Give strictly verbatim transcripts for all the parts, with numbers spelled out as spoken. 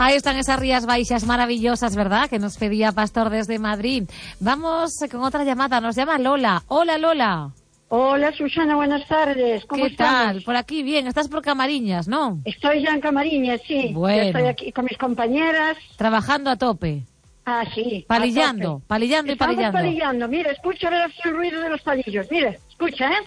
Ahí están esas Rías Baixas maravillosas, ¿verdad? Que nos pedía Pastor desde Madrid. Vamos con otra llamada. Nos llama Lola. Hola, Lola. Hola, Susana, buenas tardes. ¿Cómo ¿Qué estás? tal? Por aquí bien. Estás por Camariñas, ¿no? Estoy ya en Camariñas, sí. Bueno. Ya estoy aquí con mis compañeras. Trabajando a tope. Ah, sí. Palillando, palillando y Estamos palillando. palillando. Mira, escucha el ruido de los palillos. Mira, escucha, ¿eh?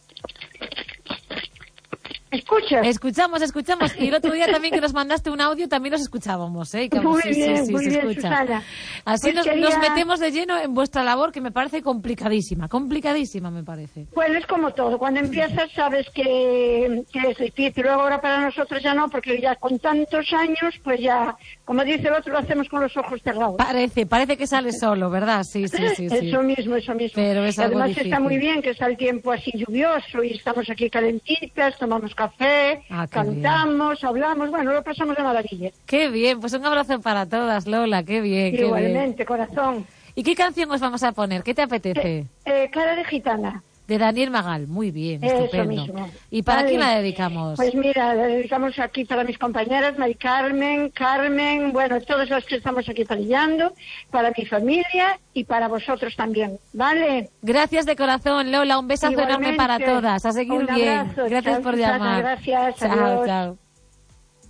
Escucha. Escuchamos, escuchamos. Y el otro día también que nos mandaste un audio, también los escuchábamos, ¿eh? Que, Muy sí, bien, sí, sí, muy se bien, escucha. Susana. Así Pues nos, quería... nos metemos de lleno en vuestra labor, que me parece complicadísima, complicadísima me parece. Bueno, es como todo. Cuando empiezas sabes que, que es difícil. Luego ahora para nosotros ya no, porque ya con tantos años, pues ya, como dice el otro, lo hacemos con los ojos cerrados. Parece, parece que sale solo, ¿verdad? Sí, sí, sí. sí. Eso mismo, eso mismo. Pero es algo Además difícil. está muy bien que está el tiempo así lluvioso y estamos aquí calentitas, tomamos café, Ah, qué cantamos, bien. Hablamos, bueno, lo pasamos de maravilla. Qué bien, pues un abrazo para todas, Lola, qué bien, qué Igualmente, bien. corazón. ¿Y qué canción os vamos a poner? ¿Qué te apetece? Eh, eh, Cara de gitana. De Daniel Magal, muy bien, Eso estupendo. mismo. ¿Y para Vale. quién la dedicamos? Pues mira, la dedicamos aquí para mis compañeras, Mari Carmen, Carmen, bueno, todas las que estamos aquí palillando, para mi familia y para vosotros también, ¿vale? Gracias de corazón, Lola, un besazo Igualmente. enorme para todas. A seguir Un bien. abrazo. Gracias Chao, por Susana, llamar. gracias, Chao, adiós. chao.